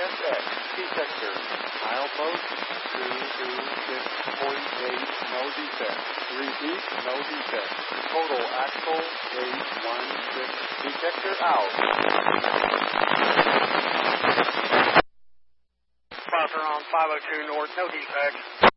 ISX, detector, milepost 226.8, no defect. Repeat, no defect. Total axle 816, detector out. Spotter on 502 north, no defect.